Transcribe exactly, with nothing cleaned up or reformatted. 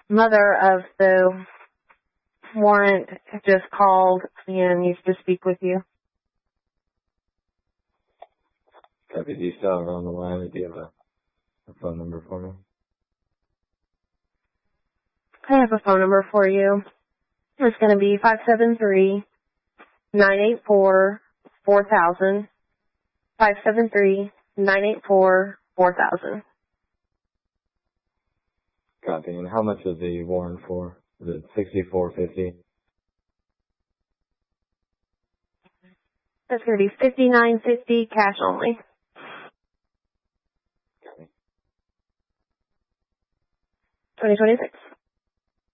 mother of the warrant just called and needs to speak with you. Copy. Do you still have her on the line, or do you have a, a phone number for me? I have a phone number for you. It's going to be five seven three, nine eight four, four thousand. five seven three, nine eight four, four thousand. Copy. And how much is the warrant for? Is it sixty-four fifty? That's going to be fifty-nine fifty cash only. Copy. twenty twenty-six.